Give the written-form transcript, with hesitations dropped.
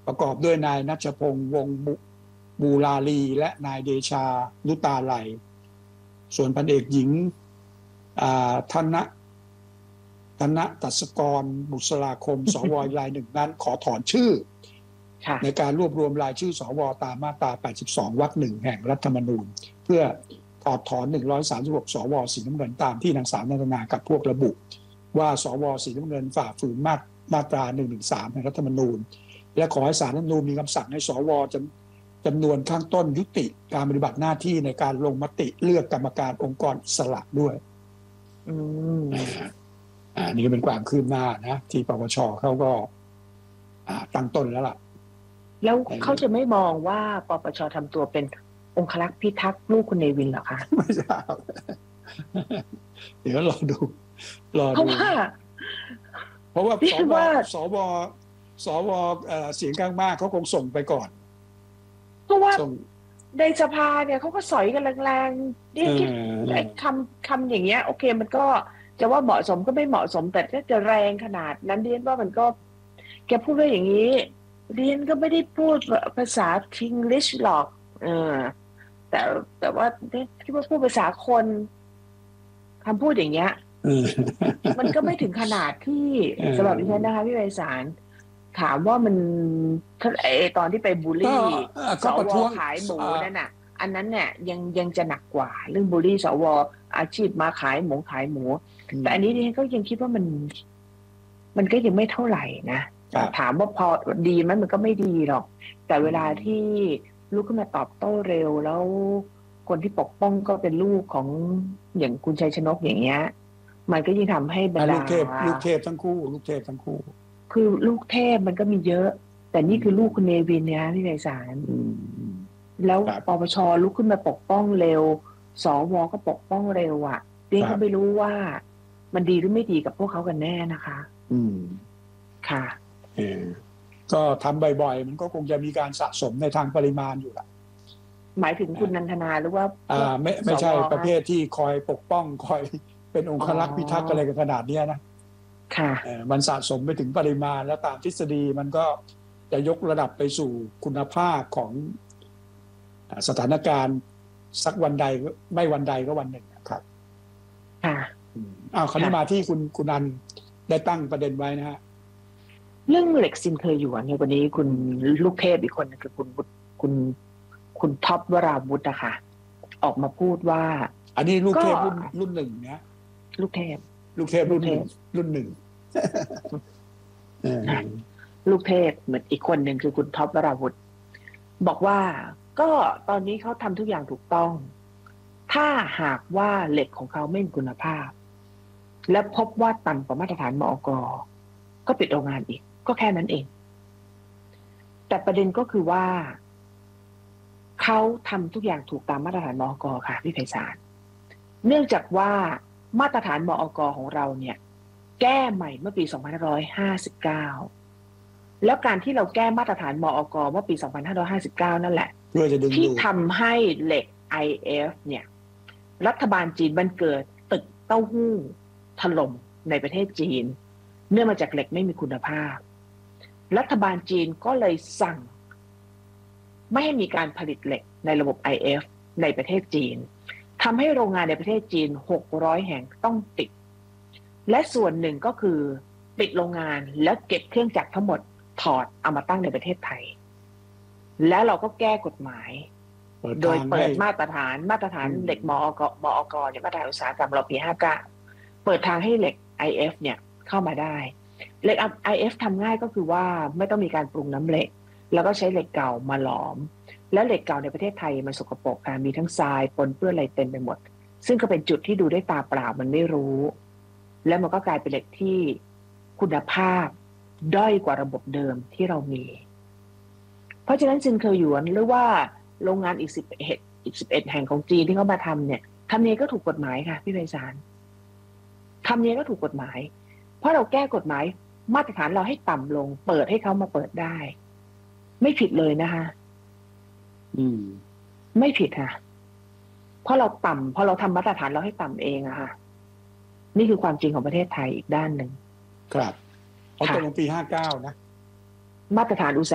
ประกอบด้วยนายณัชพงษ์วงศ์บูราลีและนายเดชานุตาไลส่วนพันเอกหญิงธนตัศกรบุษราคมสวรายหนึ่งนั้นขอถอนชื่อในการรวบรวมรายชื่อสวตามมาตรา82วรรคหนึ่งแห่งรัฐธรรมนูญเพื่อถอดถอน136สวสีน้ำเงินตามที่นางสาวนันทนากับพวกระบุว่าสวสีน้ำเงินฝ่าฝืนมาตรา113แห่งรัฐธรรมนูญและขอให้ศาลรัฐธรรมนูญมีคำสั่งให้สวจำนวนข้างต้นยุติการปฏิบัติหน้าที่ในการลงมติเลือกกรรมการองค์กรอิสระด้วยนี่ก็เป็นความคืบหน้านะที่ปปชเขาก็ตั้งต้นแล้วล่ะแล้วเขาจะไม่มองว่าปปชทำตัวเป็นองครักษ์พิทักษ์ลูกคุณเนวินเหรอคะไม่ทราบเดี๋ยวรอดูเพราะว่าสวเสียงข้างมากเขาคงส่งไปก่อนเพราะว่าในสภาเนี่ยเขาก็สอยกันแรงๆเรียกคิดคำอย่างเงี้ยโอเคมันก็จะว่าเหมาะสมก็ไม่เหมาะสมแต่ถ้าจะแรงขนาดนั้นเรียนว่ามันก็แกพูดว่าอย่างนี้เรียนก็ไม่ได้พูดภาษาทิงลิชหรอกแต่ว่าคิดว่าพูดภาษาคนคำพูดอย่างเงี้ยมันก็ไม่ถึงขนาดที่สำหรับดิฉันนะคะพี่ไพศาลถามว่ามันตอนที่ไปบูลลี่สวขายหมูนั่นน่ะอันนั้นเนี่ยยังจะหนักกว่าเรื่องบูลลี่สวอาชีพมาขายหมูแต่อันนี้ดิฉันก็ยังคิดว่ามันก็ยังไม่เท่าไหร่นะถามว่าพอดีไหมมันก็ไม่ดีหรอกแต่เวลาที่ลุกขึ้นมาตอบโต้เร็วแล้วคนที่ปกป้องก็เป็นลูกของอย่างคุณชัยชนกอย่างเงี้ยมันก็ยิ่งทำให้บรรดาลูกเทพทั้งคู่คือลูกเทพมันก็มีเยอะแต่นี่คือลูกคุณเนวินเนี่ยพี่ไพศาลแล้วปปชลุกขึ้นมาปกป้องเร็วสวก็ปกป้องเร็วอ่ะเด็กก็ไม่รู้ว่ามันดีหรือไม่ดีกับพวกเขากันแน่นะคะค่ะก็ทำบ่อยๆมันก็คงจะมีการสะสมในทางปริมาณอยู่ละหมายถึงคุณนันทนาหรือว่าไม่ใช่ประเภทที่คอยปกป้องคอยเป็นองครักษ์พิทักษ์อะไรกันขนาดนี้นะค่ะมันสะสมไปถึงปริมาณแล้วตามทฤษฎีมันก็จะยกระดับไปสู่คุณภาพของสถานการณ์สักวันใดไม่วันใดก็วันหนึ่งครับค่ะคราวนี้มาที่คุณนันได้ตั้งประเด็นไว้นะฮะเรื่องเหล็กซินเคยอยู่ในวันนี้คุณลูกเทพอีกคนคือคุณท็อปวราวุฒินะคะออกมาพูดว่าอันนี้ลูกเทพรุ่นหนึ่งเนี่ยลูกเทพรุ่นหนึ่งลูกเทพเหมือนอีกคนหนึ่งคือคุณท็อปวราวุฒิบอกว่าก็ตอนนี้เขาทำทุกอย่างถูกต้องถ้าหากว่าเหล็กของเขาไม่มีคุณภาพและพบว่าต่ำกว่ามาตรฐานมอก.ก็ปิดโรงงานอีกก็แค่นั้นเองแต่ประเด็นก็คือว่าเขาทำทุกอย่างถูกตามมาตรฐานมอก.ค่ะพี่ไพศาลเนื่องจากว่ามาตรฐานมอก.ของเราเนี่ยแก้ใหม่เมื่อปี2559แล้วการที่เราแก้มาตรฐานมอก.เมื่อปี2559นั่นแหละที่ทำให้เหล็ก IF เนี่ยรัฐบาลจีนมันเกิดตึกเต้าหู้ถล่มในประเทศจีนเนื่องมาจากเหล็กไม่มีคุณภาพรัฐบาลจีนก็เลยสั่งไม่ให้มีการผลิตเหล็กในระบบ IF ในประเทศจีนทำให้โรงงานในประเทศจีน600แห่งต้องปิดและส่วนหนึ่งก็คือปิดโรงงานแล้วเก็บเครื่องจักรทั้งหมดถอดเอามาตั้งในประเทศไทยแล้วเราก็แก้กฎหมายโดยเปิดมาตรฐานเหล็กมอก.เนี่ยมาตรฐานอุตสาหกรรมเราปี59เปิดทางให้เหล็ก IF เนี่ยเข้ามาได้เหล็ก IF ทำง่ายก็คือว่าไม่ต้องมีการปรุงน้ำเหล็กแล้วก็ใช้เหล็กเก่ามาหลอมแล้วเหล็กเก่าในประเทศไทยมันสกปรกค่ะมีทั้งทรายปนเปื้อนอะไรเต็มไปหมดซึ่งก็เป็นจุดที่ดูด้วยตาเปล่ามันไม่รู้แล้วมันก็กลายเป็นเหล็กที่คุณภาพด้อยกว่าระบบเดิมที่เรามีเพราะฉะนั้นซินเคอหยวนหรือว่าโรงงานอีก11แห่งของจีนที่เขามาทำเนี่ยทำนี้ก็ถูกกฎหมายค่ะพี่ไพศาลทำนี้ก็ถูกกฎหมายเพราะเราแก้กฎหมายมาตรฐานเราให้ต่ำลงเปิดให้เขามาเปิดได้ไม่ผิดเลยนะคะไม่ผิดค่ะเพราะเราทำมาตรฐานเราให้ต่ำเองอะค่ะนี่คือความจริงของประเทศไทยอีกด้านหนึ่งครับตอนปี59นะมาตรฐานอุตสาห